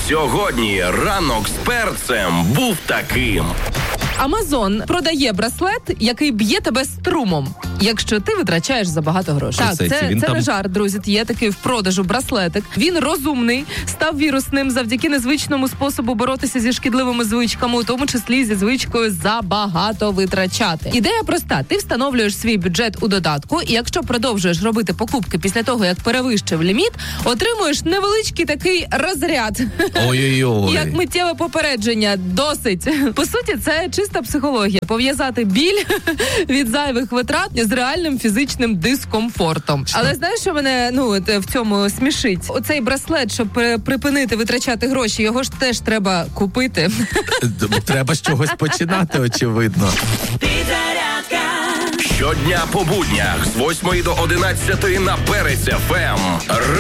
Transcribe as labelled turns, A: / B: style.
A: Сьогодні ранок з перцем був таким.
B: Амазон продає браслет, який б'є тебе струмом, якщо ти витрачаєш забагато грошей. Так, це не жарт, друзі. Є такий в продажу браслетик. Він розумний, став вірусним завдяки незвичному способу боротися зі шкідливими звичками, у тому числі зі звичкою забагато витрачати. Ідея проста. Ти встановлюєш свій бюджет у додатку, і якщо продовжуєш робити покупки після того, як перевищив ліміт, отримуєш невеличкий такий розряд.
C: Ой-ой-ой.
B: Як миттєве попередження. Досить. По суті, це чиста психологія. Пов'язати біль від зайвих витрат з реальним фізичним дискомфортом. Але знаєш, що мене в цьому смішить? Оцей браслет, щоб припинити витрачати гроші, його ж теж треба купити.
C: Треба з чогось починати, очевидно.
A: Щодня по буднях з 8 до 11 на Перець ФМ.